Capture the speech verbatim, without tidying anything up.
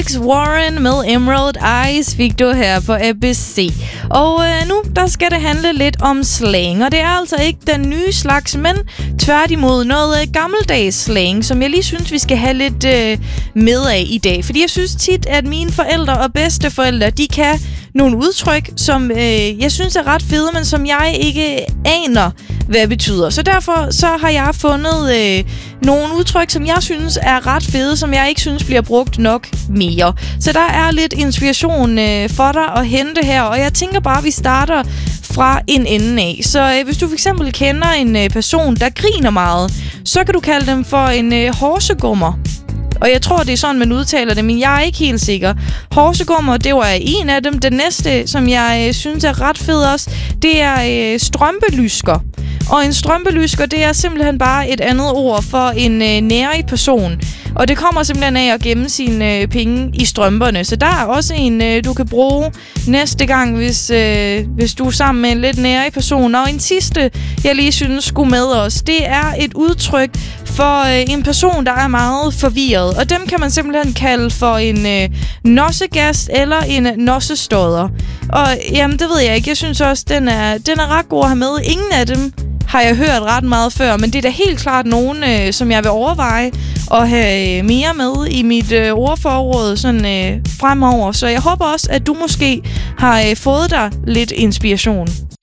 Alex Warren med Emerald Eyes fik du her på A B C. Og øh, nu der skal det handle lidt om slang, og det er altså ikke den nye slags, men tværtimod noget øh, gammeldags slang, som jeg lige synes, vi skal have lidt øh, med af i dag. Fordi jeg synes tit, at mine forældre og bedsteforældre, de kan nogle udtryk, som øh, jeg synes er ret fede, men som jeg ikke aner, hvad det betyder. Så derfor så har jeg fundet øh, nogle udtryk, som jeg synes er ret fede, som jeg ikke synes bliver brugt nok mere. Så der er lidt inspiration øh, for dig at hente her, og jeg tænker bare, at vi starter fra en ende af. Så øh, hvis du for eksempel kender en øh, person, der griner meget, så kan du kalde dem for en øh, horsegummer. Og jeg tror, det er sådan, man udtaler det, men jeg er ikke helt sikker. Horsegummer, det var en af dem. Den næste, som jeg øh, synes er ret fed også, det er øh, strømpelysker. Og en strømpelysker, det er simpelthen bare et andet ord for en øh, nærig person. Og det kommer simpelthen af at gemme sine øh, penge i strømperne. Så der er også en, øh, du kan bruge næste gang, hvis, øh, hvis du er sammen med en lidt nærig person. Og en sidste, jeg lige synes skulle med os, det er et udtryk for øh, en person, der er meget forvirret. Og dem kan man simpelthen kalde for en øh, nossegast eller en nossestodder. Og jamen, det ved jeg ikke. Jeg synes også, den er, den er ret god at have med. Ingen af dem har jeg hørt ret meget før, men det er da helt klart nogen, øh, som jeg vil overveje at have mere med i mit øh, ordforråd sådan, øh, fremover. Så jeg håber også, at du måske har øh, fået dig lidt inspiration.